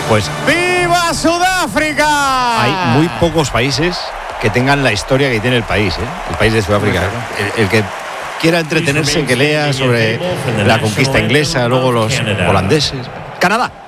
Pues ¡viva Sudáfrica! hay muy pocos países que tengan la historia que tiene el país de Sudáfrica. El que quiera entretenerse, que lea sobre la conquista inglesa, luego los holandeses. Canadá.